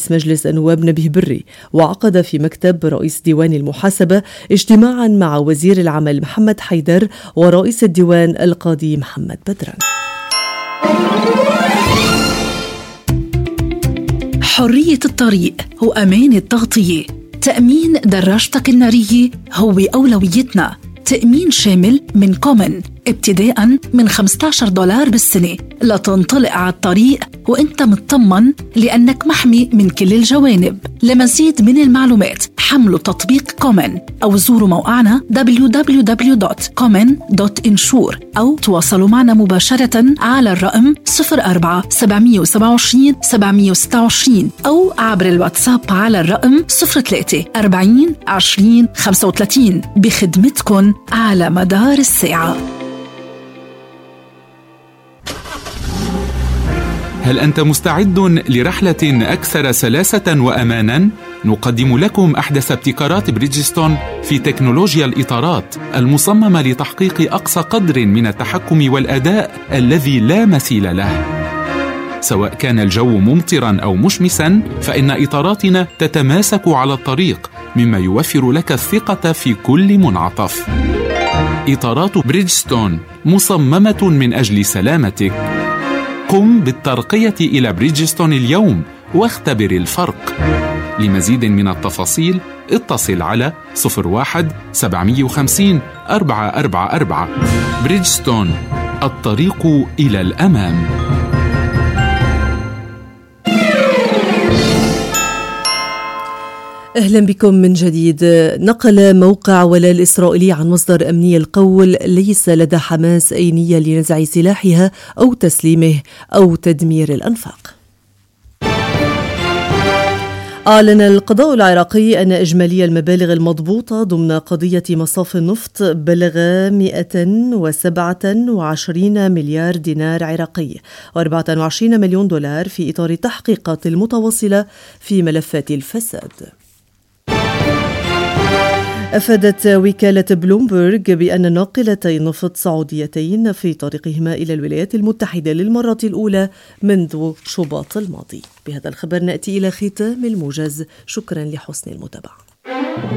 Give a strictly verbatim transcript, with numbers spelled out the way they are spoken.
رئيس مجلس النواب نبيه بري، وعقد في مكتب رئيس ديوان المحاسبة اجتماعا مع وزير العمل محمد حيدر ورئيس الديوان القاضي محمد بدران. حرية الطريق هو أمان التغطية. تأمين دراجتك النارية هو أولويتنا. تأمين شامل من كومن ابتداءً من خمسة عشر دولار بالسنة لتنطلق على الطريق وانت مطمن لأنك محمي من كل الجوانب. لمزيد من المعلومات حملوا تطبيق كومن أو زوروا موقعنا دبليو دبليو دبليو دوت كومن دوت انشور أو تواصلوا معنا مباشرة على الرقم صفر أربعة سبعمية وسبعة وعشرين سبعمية وستة وعشرين أو عبر الواتساب على الرقم صفر ثلاثة أربعين عشرين خمسة وثلاثين بخدمتكن على مدار الساعة. هل أنت مستعد لرحلة أكثر سلاسة وأماناً؟ نقدم لكم أحدث ابتكارات بريدجستون في تكنولوجيا الإطارات المصممة لتحقيق أقصى قدر من التحكم والأداء الذي لا مثيل له. سواء كان الجو ممطراً أو مشمساً، فإن إطاراتنا تتماسك على الطريق، مما يوفر لك الثقة في كل منعطف. إطارات بريدجستون مصممة من أجل سلامتك. قم بالترقية إلى بريدجستون اليوم واختبر الفرق. لمزيد من التفاصيل اتصل على صفر واحد سبعمية وخمسين أربعة أربعة أربعة. بريدجستون، الطريق إلى الأمام. أهلا بكم من جديد. نقل موقع ولا الإسرائيلي عن مصدر أمني القول ليس لدى حماس أي نية لنزع سلاحها أو تسليمه أو تدمير الأنفاق. أعلن القضاء العراقي أن إجمالي المبالغ المضبوطة ضمن قضية مصاف النفط بلغ مئة وسبعة وعشرين مليار دينار عراقي وأربعة وعشرين مليون دولار في إطار التحقيقات المتواصلة في ملفات الفساد. أفادت وكالة بلومبرغ بأن ناقلتي نفط سعوديتين في طريقهما إلى الولايات المتحدة للمرة الأولى منذ شباط الماضي. بهذا الخبر نأتي إلى ختام الموجز. شكرا لحسن المتابعة.